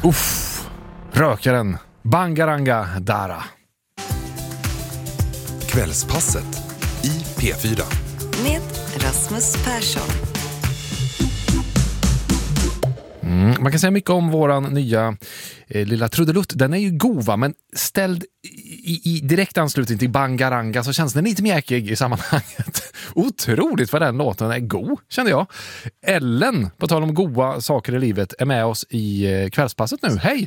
Uff, rökaren Bangaranga Dara. Kvällspasset i P4 med Rasmus Persson. Man kan säga mycket om våran nya lilla trudelutt. Den är ju gova, men ställd i direkt anslutning till Bangaranga så känns den lite mjäkig i sammanhanget. Otroligt vad den låten är god, kände jag. Ellen, på tal om goda saker i livet, är med oss i kvällspasset nu. Hej!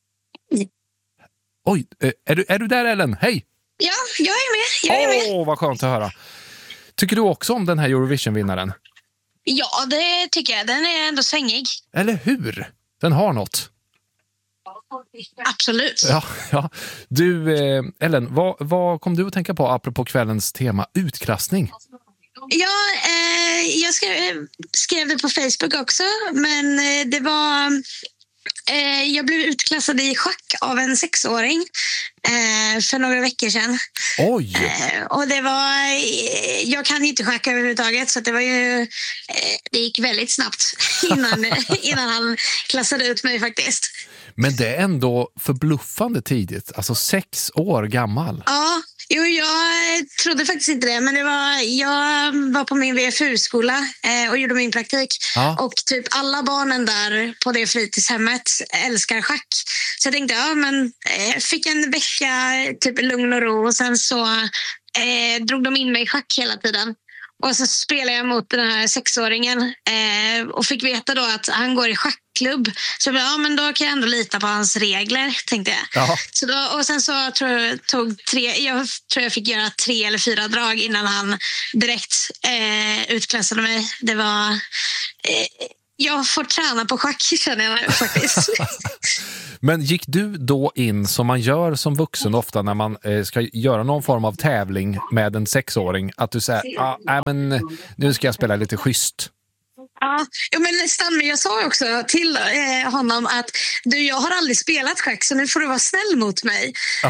Oj, är du där, Ellen? Hej! Ja, jag är med. Åh, vad skönt att höra. Tycker du också om den här Eurovision-vinnaren? Ja, det tycker jag. Den är ändå svängig. Eller hur? Den har något. Absolut. Ja. Du, Ellen, vad kom du att tänka på apropå kvällens tema utklassning? Ja, jag skrev det på Facebook också, men det var... jag blev utklassad i schack av en 6-åring för några veckor sedan. Oj! Och det var... Jag kan inte schacka överhuvudtaget, så det var ju... det gick väldigt snabbt innan han klassade ut mig faktiskt. Men det är ändå förbluffande tidigt. Alltså 6 år gammal. Ja, jag trodde faktiskt inte det. Men jag var på min VFU-skola och gjorde min praktik. Ja. Och typ alla barnen där på det fritidshemmet älskar schack. Så jag tänkte, fick en vecka typ lugn och ro. Och sen så drog de in mig i schack hela tiden. Och så spelade jag mot den här 6-åringen och fick veta då att han går i schackklubb. Så men då kan jag ändå lita på hans regler, tänkte jag. Jaha. Så då, och sen så jag fick göra 3 eller 4 drag innan han direkt utklassade mig. Det var... jag får träna på schack, känner jag faktiskt. Men gick du då in som man gör som vuxen ofta när man ska göra någon form av tävling med en 6-åring? Att du säger, men nu ska jag spela lite schysst. Ja, men nästan. Men jag sa också till honom att jag har aldrig spelat schack, så nu får du vara snäll mot mig.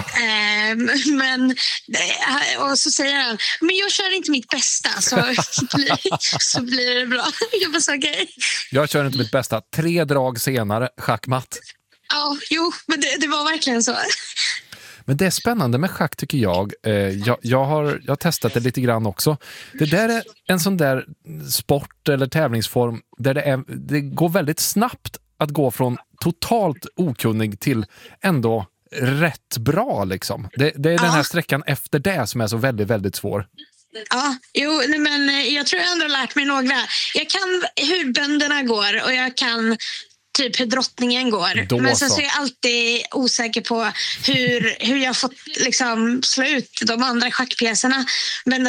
Och så säger han, men jag kör inte mitt bästa, så blir det bra. Jag bara så okej. Jag kör inte mitt bästa. 3 drag senare, schackmatt. Ja, jo, men det var verkligen så. Men det är spännande med schack, tycker jag. Jag har testat det lite grann också. Det där är en sån där sport eller tävlingsform där det går väldigt snabbt att gå från totalt okunnig till ändå rätt bra liksom. Det är den här sträckan efter det som är så väldigt, väldigt svår. Ja, men jag tror jag ändå har lärt mig några. Jag kan hur bönderna går och jag kan typ hur drottningen går. Men sen så är jag alltid osäker på hur jag fått liksom slå ut de andra schackpjäserna. Men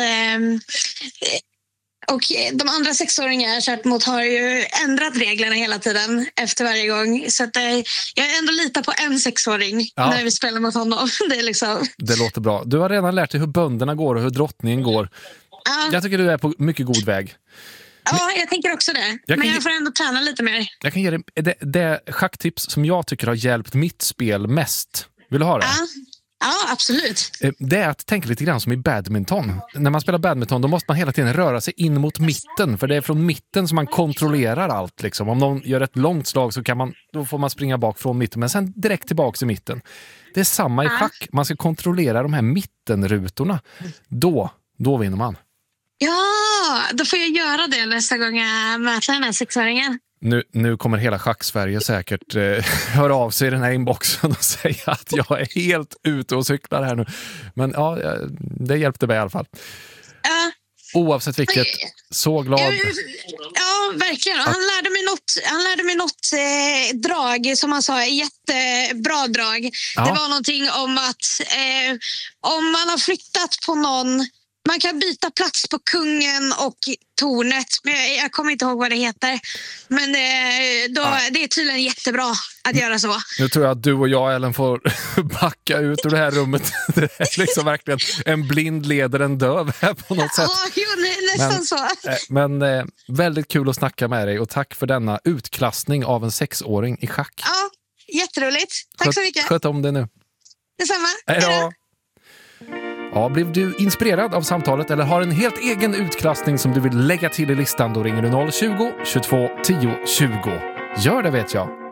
och de andra 6-åringar jag kört mot har ju ändrat reglerna hela tiden efter varje gång. Så att jag ändå litar på en 6-åring när vi spelar mot honom. Det är liksom... Det låter bra. Du har redan lärt dig hur bönderna går och hur drottningen går. Jag tycker du är på mycket god väg. Ja, jag tänker också det. Jag får ändå träna lite mer. Jag kan ge dig det schacktips som jag tycker har hjälpt mitt spel mest. Vill du ha det? Ja, absolut. Det är att tänka lite grann som i badminton. När man spelar badminton då måste man hela tiden röra sig in mot mitten. För det är från mitten som man kontrollerar allt. Liksom. Om någon gör ett långt slag så då får man springa bak från mitten. Men sen direkt tillbaka till mitten. Det är samma i schack. Man ska kontrollera de här mittenrutorna. Då vinner man. Ja, då får jag göra det nästa gång jag möter den här 6-åringen. Nu kommer hela Schack-Sverige säkert höra av sig i den här inboxen och säga att jag är helt ute och cyklar här nu. Men det hjälpte mig i alla fall. Oavsett vilket, så glad. Ja, verkligen. Han lärde mig något drag som han sa, jättebra drag. Ja. Det var någonting om att om man har flyttat på någon... Man kan byta plats på kungen och tornet. Men jag kommer inte ihåg vad det heter. Men det är tydligen jättebra att göra så. Nu tror jag att du och jag, Ellen, får backa ut ur det här rummet. Det är liksom verkligen en blind leder en döv här på något sätt. Ja, nästan så. Men väldigt kul att snacka med dig. Och tack för denna utklassning av en 6-åring i schack. Ja, jätteroligt. Tack så mycket. Sköt om det nu. Detsamma. Hej då. Ja, blev du inspirerad av samtalet eller har en helt egen utklassning som du vill lägga till i listan, då ringer du 020 22 10 20. Gör det, vet jag.